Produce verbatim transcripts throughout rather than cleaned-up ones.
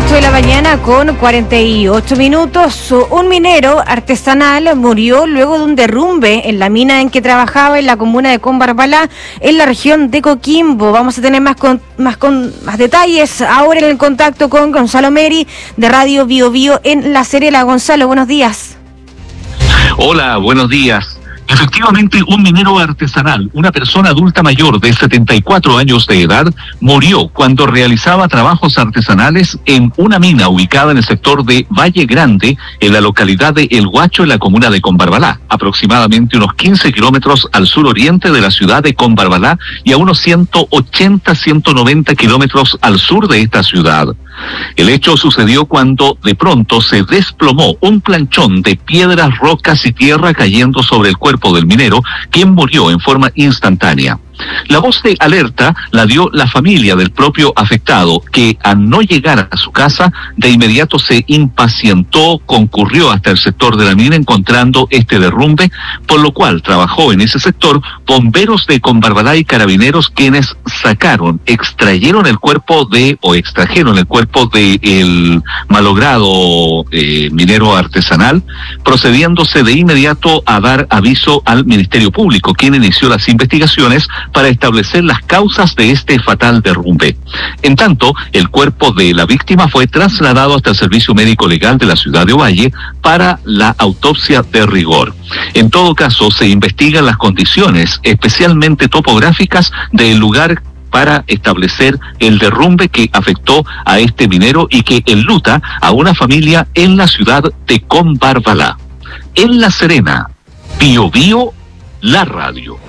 ocho de la mañana con cuarenta y ocho minutos. Un minero artesanal murió luego de un derrumbe en la mina en que trabajaba en la comuna de Combarbalá, en la región de Coquimbo. Vamos a tener más con, más con más detalles ahora en el contacto con Gonzalo Meri de Radio Bio Bio en La Serena. Gonzalo, buenos días. Hola, buenos días. Efectivamente, un minero artesanal, una persona adulta mayor de setenta y cuatro años de edad, murió cuando realizaba trabajos artesanales en una mina ubicada en el sector de Valle Grande, en la localidad de El Huacho, en la comuna de Combarbalá, aproximadamente unos quince kilómetros al suroriente de la ciudad de Combarbalá y a unos ciento ochenta, ciento noventa kilómetros al sur de esta ciudad. El hecho sucedió cuando de pronto se desplomó un planchón de piedras, rocas y tierra cayendo sobre el cuerpo del minero, quien murió en forma instantánea. La voz de alerta la dio la familia del propio afectado, que al no llegar a su casa, de inmediato se impacientó, concurrió hasta el sector de la mina encontrando este derrumbe, por lo cual trabajó en ese sector bomberos de Combarbalá y carabineros, quienes sacaron, extrayeron el cuerpo de, o extrajeron el cuerpo de el malogrado eh, minero artesanal, procediéndose de inmediato a dar aviso al Ministerio Público, quien inició las investigaciones para establecer las causas de este fatal derrumbe. En tanto, el cuerpo de la víctima fue trasladado hasta el Servicio Médico Legal de la ciudad de Ovalle para la autopsia de rigor. En todo caso, se investigan las condiciones, especialmente topográficas, del lugar para establecer el derrumbe que afectó a este minero y que enluta a una familia en la ciudad de Combarbalá. En La Serena, Bio Bio, la radio.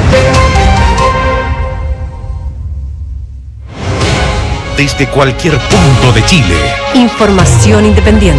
Desde cualquier punto de Chile. Información independiente.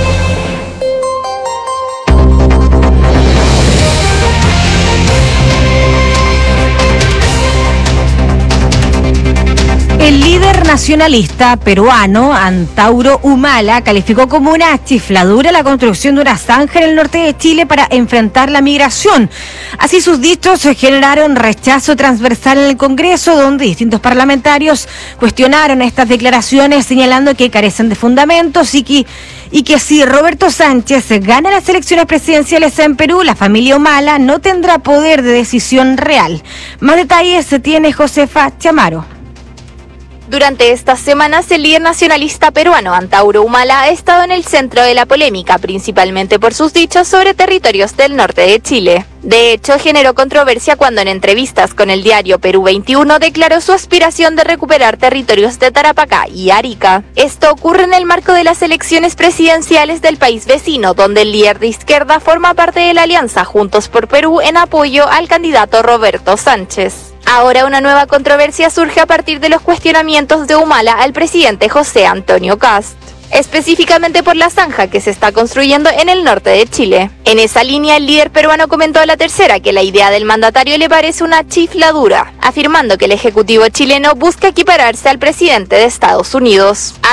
El líder nacionalista peruano, Antauro Humala, calificó como una chifladura la construcción de una zanja en el norte de Chile para enfrentar la migración. Así, sus dichos generaron rechazo transversal en el Congreso, donde distintos parlamentarios cuestionaron estas declaraciones, señalando que carecen de fundamentos y que, y que si Roberto Sánchez gana las elecciones presidenciales en Perú, la familia Humala no tendrá poder de decisión real. Más detalles se tiene Josefa Chamaro. Durante estas semanas, el líder nacionalista peruano, Antauro Humala, ha estado en el centro de la polémica, principalmente por sus dichos sobre territorios del norte de Chile. De hecho, generó controversia cuando en entrevistas con el diario Perú veintiuno declaró su aspiración de recuperar territorios de Tarapacá y Arica. Esto ocurre en el marco de las elecciones presidenciales del país vecino, donde el líder de izquierda forma parte de la alianza Juntos por Perú en apoyo al candidato Roberto Sánchez. Ahora una nueva controversia surge a partir de los cuestionamientos de Humala al presidente José Antonio Kast, específicamente por la zanja que se está construyendo en el norte de Chile. En esa línea, el líder peruano comentó a La Tercera que la idea del mandatario le parece una chifladura, afirmando que el Ejecutivo chileno busca equipararse al presidente de Estados Unidos.